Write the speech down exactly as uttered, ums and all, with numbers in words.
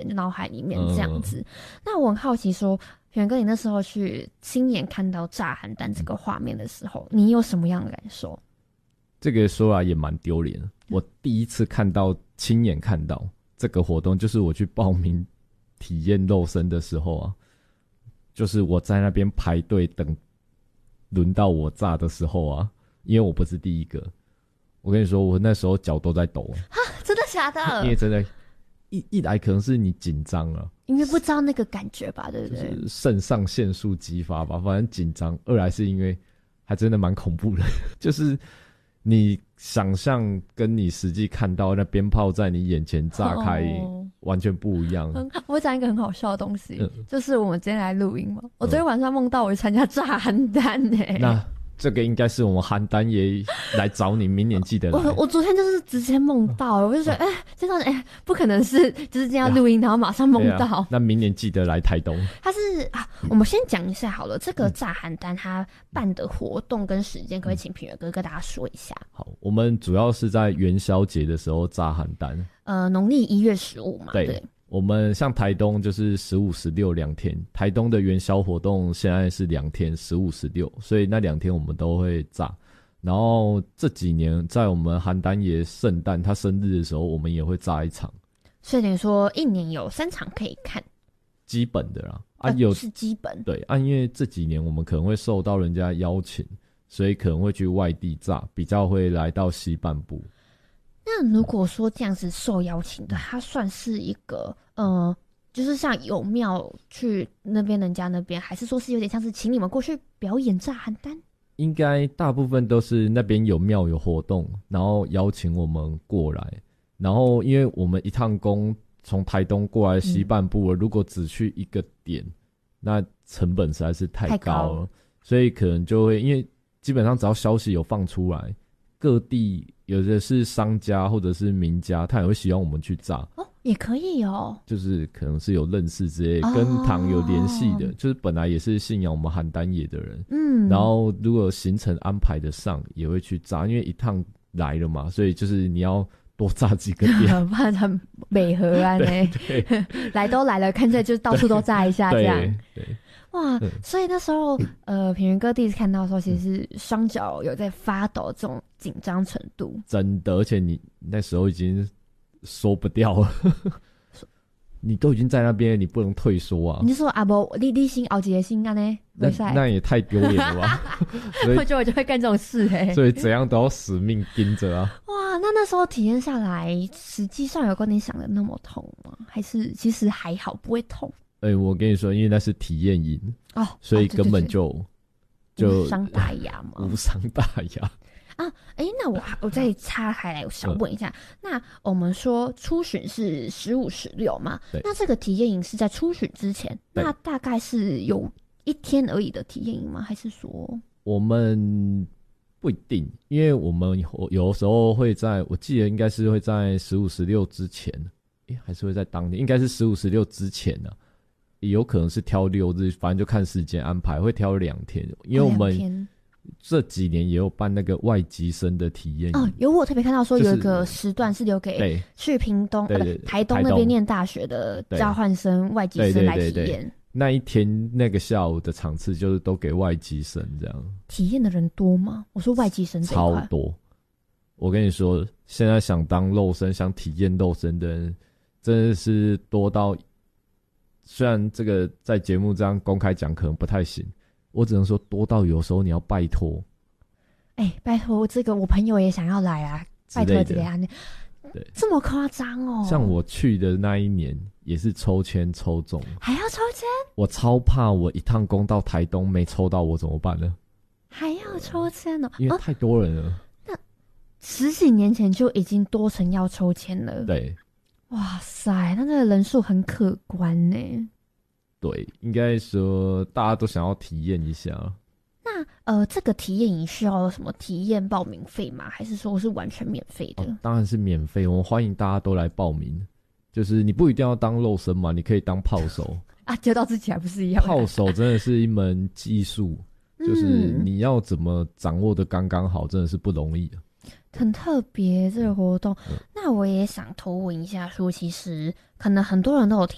脑海里面这样子。嗯、那我很好奇说，平原哥，你那时候去亲眼看到炸邯郸这个画面的时候，你有什么样的感受？ 这个说来也蛮丢脸的。我第一次看到，亲眼看到这个活动，就是我去报名体验肉身的时候啊，就是我在那边排队等轮到我炸的时候啊，因为我不是第一个。我跟你说，我那时候脚都在抖。 哈，真的假的？ 因为真的，一一来可能是你紧张了， 因为不知道那个感觉吧，对不对？ 就是肾上腺素激发吧，反正紧张。二来是因为还真的蛮恐怖的，就是你想象跟你实际看到那鞭炮在你眼前炸开，哦、完全不一样。 我讲一个很好笑的东西，嗯、就是我们今天来录音嘛，我昨天晚上梦到我去参加炸邯郸诶。 那这个应该是我们邯郸爷来找你，明年记得来。 我我昨天就是直接梦到，我就觉得哎，这种哎不可能是就是这样录音，然后马上梦到、 啊。那明年记得来台东。 他是啊，我们先讲一下好了，这个炸邯郸他办的活动跟时间，可不可以请平原哥跟大家说一下？ 好，我们主要是在元宵节的时候炸邯郸， 呃，农历一月十五嘛，对。 对我们像台东就是十五、十六两天，台东的元宵活动现在是两天，十五、十六，所以那两天我们都会炸。然后这几年在我们邯郸爷圣诞他生日的时候，我们也会炸一场。 所以等于说一年有三场可以看， 基本的啦。啊，有、 呃、是基本。 对啊，因为这几年我们可能会受到人家邀请，所以可能会去外地炸，比较会来到西半部。 那如果说这样子受邀请的，它算是一个呃，就是像有庙去那边人家那边，还是说是有点像是请你们过去表演炸邯郸？ 应该大部分都是那边有庙有活动，然后邀请我们过来。然后因为我们一趟工从台东过来西半部了、嗯、如果只去一个点，那成本实在是太高了，太高了，所以可能就会因为基本上只要消息有放出来，各地有的是商家或者是民家，他也会希望我们去炸哦，也可以哦， 就是可能是有认识之类、哦、跟堂有联系的，就是本来也是信仰我们邯郸爷的人，嗯，然后如果行程安排得上，也会去炸，因为一趟来了嘛，所以就是你要多炸几个点， 不然很美和啊呢，来都来了，看起来就到处都炸一下这样， 对。对哇、嗯，所以那时候，呃，平原哥第一次看到的时候，其实是双脚有在发抖，这种紧张程度。 真的，而且你那时候已经缩不掉了，你都已经在那边，你不能退缩啊！ 你就说啊不，你你先熬几个心啊呢？ 那那也太丢脸了吧！ 所以我觉得我就会干这种事哎、欸， 所以怎样都要死命盯着啊！ 哇，那那时候体验下来，实际上有跟你想的那么痛吗？还是其实还好，不会痛？ 哎、欸，我跟你说，因为那是体验营哦， 所以根本就、哦、 对对对就无伤大雅嘛， 无伤大雅啊。哎、欸，那我我再插开来，我想问一下，嗯、那我们说初巡是十五、十六嘛？那这个体验营是在初巡之前，那大概是有一天而已的体验营吗？还是说我们不一定？因为我们有时候会在，我记得应该是会在十五、十六之前，哎、欸，还是会在当天，应该是十五、十六之前呢、啊。也有可能是挑六日，反正就看时间安排，会挑两天，因为我们这几年也有办那个外籍生的体验哦，有我特别看到说有一个时段是留给去屏东、就是呃、台东那边念大学的交换生外籍生来体验。对对对对对， 那一天那个下午的场次就是都给外籍生这样。 体验的人多吗？我说外籍生这一块超多。我跟你说，现在想当肉身、想体验肉身的人，真的是多到。虽然这个在节目这样公开讲可能不太行，我只能说多到有时候你要拜托。 哎、欸，拜托，这个我朋友也想要来啊，拜托这样，对，这么夸张哦。 像我去的那一年也是抽签抽中， 还要抽签？ 我超怕我一趟工到台东没抽到我怎么办呢？ 还要抽签哦， 因为太多人了。哦、 那十几年前就已经多成要抽签了。 对。 哇塞，那这个人数很可观呢。 对，应该说大家都想要体验一下。 那呃，这个体验营需要什么体验报名费吗？还是说是完全免费的、 哦？当然是免费，我们欢迎大家都来报名。就是你不一定要当肉身嘛，你可以当炮手啊，丢到自己还不是一样？ 炮手真的是一门技术，就是你要怎么掌握的刚刚好，真的是不容易的。 很特别这个活动、嗯，那我也想偷问一下说，说其实可能很多人都有听